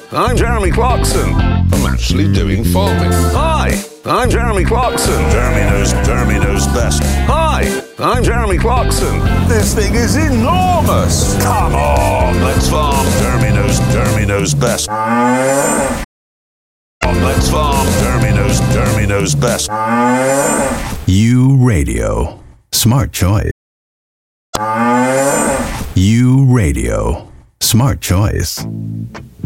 I'm Jeremy Clarkson. I'm actually doing farming. Hi, I'm Jeremy Clarkson. Jeremy knows best. Hi, I'm Jeremy Clarkson. This thing is enormous. Come on, let's farm. Jeremy knows best. Let's farm. Jeremy knows best. U Radio. Smart choice. U Radio. Smart choice.